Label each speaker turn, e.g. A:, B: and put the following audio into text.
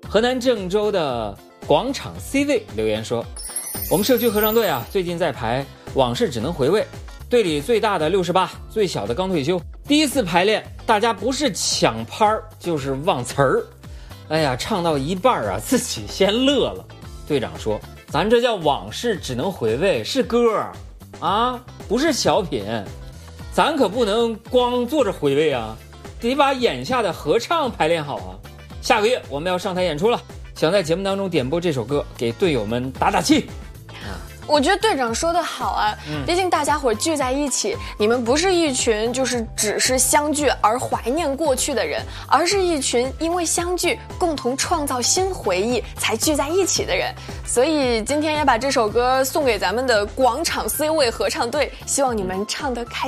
A: 河南郑州的广场 C 位留言说，我们社区合唱队啊，最近在排《往事只能回味》，队里最大的68，最小的刚退休。第一次排练，大家不是抢拍儿就是忘词儿。哎呀，唱到一半啊，自己先乐了。队长说，咱这叫往事只能回味，是歌啊，不是小品，咱可不能光坐着回味啊，得把眼下的合唱排练好啊。下个月我们要上台演出了，想在节目当中点播这首歌，给队友们打打气。
B: 我觉得队长说的好啊，毕竟大家伙聚在一起，你们不是一群只是相聚而怀念过去的人，而是一群因为相聚共同创造新回忆才聚在一起的人。所以今天也把这首歌送给咱们的广场 C 位合唱队，希望你们唱得开